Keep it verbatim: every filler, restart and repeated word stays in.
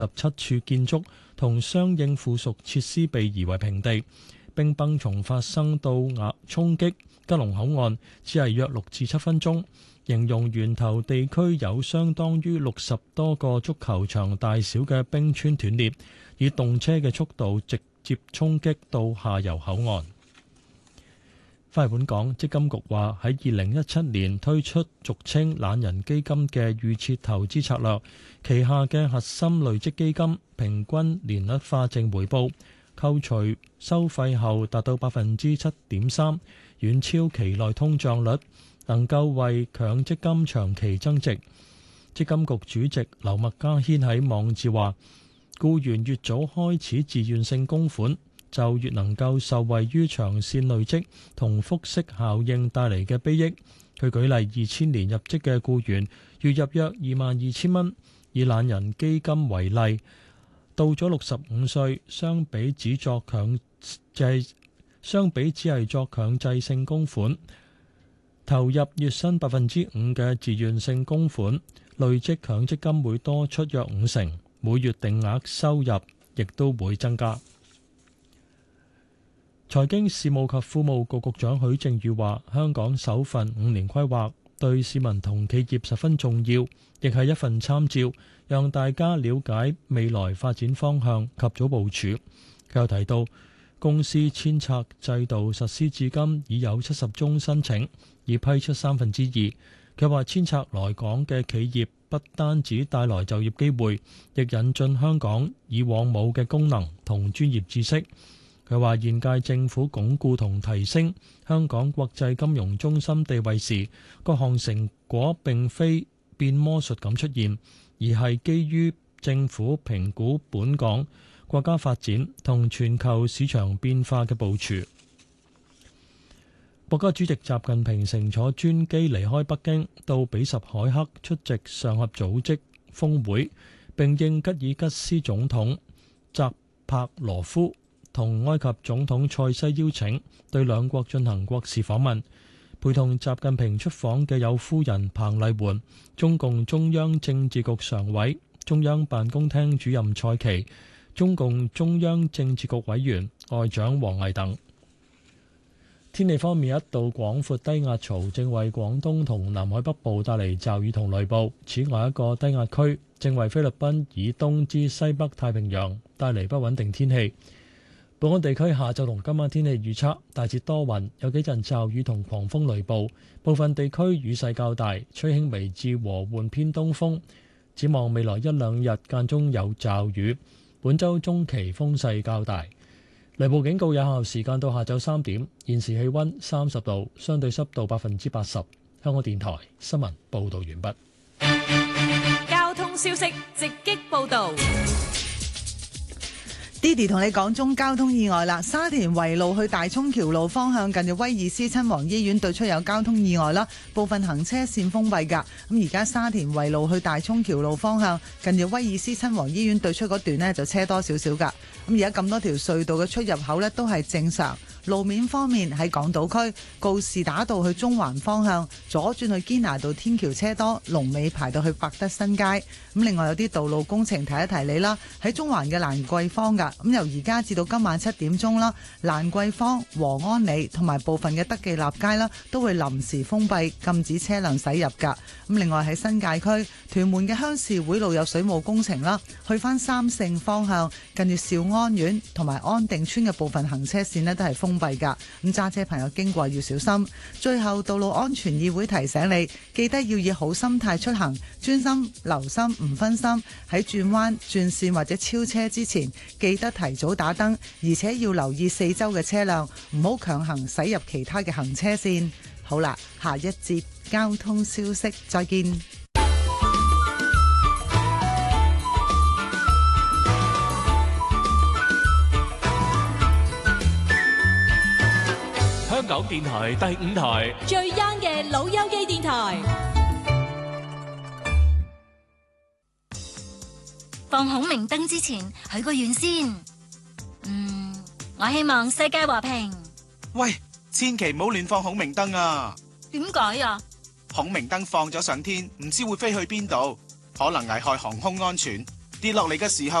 十七處建築同相應附屬設施被夷為平地。冰崩從發生到壓衝擊吉隆口岸只係約六至七分鐘，形容源頭地區有相當於六十多個足球場大小嘅冰川斷裂，以動車嘅速度直接衝擊到下游口岸。翻嚟本港，積金局話喺二零一七年推出俗稱懶人基金嘅預設投資策略，旗下嘅核心累積基金平均年率化淨回報扣除收費後達到百分之七點三，遠超期內通脹率，能夠為強積金長期增值。積金局主席劉麥嘉軒喺網誌話，僱員越早開始自願性供款，就越能夠受惠於長線累積同複息效應帶嚟嘅裨益。佢舉例，二千年入職嘅僱員月入約二萬二千蚊，以懶人基金為例，到咗六十五歲，相比只作強制，相比只係作強制性供款，投入月薪百分之五嘅自願性供款，累積強積金會多出約五成，每月定額收入亦都會增加。財經事務及庫務局局長許正宇話，香港首份五年規劃對市民同企業十分重要，亦係一份參照，讓大家了解未來發展方向及早部署。佢又提到，公司遷冊制度實施至今已有七十宗申請，已批出三分之二。佢話遷冊來港嘅企業不單止帶來就業機會，亦引進香港以往冇嘅功能同專業知識。佢話現屆政府鞏固同提升香港國際金融中心地位時，各項成果並非變魔術咁出現，而係基於政府評估本港國家發展同全球市場變化嘅部署。國家主席習近平乘坐專機離開北京，到比什凱克出席上合組織峰會，並應吉爾吉斯總統扎帕羅夫同埃及總統塞西邀請，對兩國進行國事訪問。陪同習近平出訪嘅有夫人彭麗媛、中共中央政治局常委、中央辦公廳主任蔡奇、中共中央政治局委員外長王毅等。天氣方面，一道廣闊低壓槽正為廣東同南海北部帶嚟驟雨同雷暴。此外，一個低壓區正為菲律賓以東至西北太平洋帶嚟不穩定天氣。本港地區下晝同今晚天氣預測，大致多雲，有幾陣驟雨同狂風雷暴，部分地區雨勢較大，吹輕微至和緩偏東風。展望未來一兩日間中有驟雨，本週中期風勢較大。雷暴警告有效時間到下晝三點。現時氣溫三十度，相對濕度百分之八十。香港電台新聞報道完畢。 交通消息直擊報道。 Didi 同你講中交通意外啦，沙田圍路去大涌橋路方向近住威爾斯親王醫院對出有交通意外啦，部分行車線封閉噶。咁而家沙田圍路去大涌橋路方向近住威爾斯親王醫院對出嗰段呢，就車多少少噶。咁而家咁多條隧道嘅出入口呢，都係正常。路面方面喺港島區告士打道去中環方向左轉去堅拿道天橋車多，龍尾排到去百德新街。咁另外有啲道路工程提一提你啦，喺中環嘅蘭桂坊噶，咁由而家至到今晚七點鐘啦，蘭桂坊、和安里同埋部分嘅德記立街啦，都會臨時封閉，禁止車輛駛入噶。咁另外喺新界區屯門嘅鄉事會路有水務工程啦，去翻三聖方向近住兆安苑同埋安定村嘅部分行車線呢，都係封閉噶，咁揸車朋友經過要小心。最後，道路安全議會提醒你，記得要以好心態出行，專心留心唔分心，喺轉彎轉線或者超車之前，記得提早打燈，而且要留意四周嘅車輛，唔好強行駛入其他嘅行車線。好啦，下一節交通消息再見。 香港電台第五台最 young 嘅老友記電台。 放孔明燈之前許個願先。嗯，我希望世界和平。 喂，千祈唔好亂放孔明燈啊！ 點解啊？ 孔明燈放咗上天，唔知會飛去邊度，可能危害航空安全。 跌落嚟嘅時候。